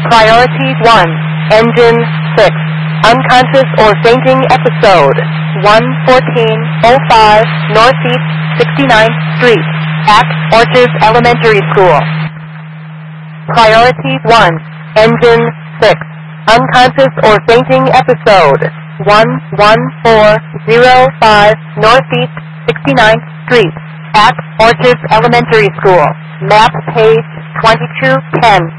Priority 1, Engine 6, unconscious or fainting episode, 11405 Northeast 69th Street, at Orchards Elementary School. Priority 1, Engine 6, unconscious or fainting episode, 11405 Northeast 69th Street, at Orchards Elementary School. Map page 2210.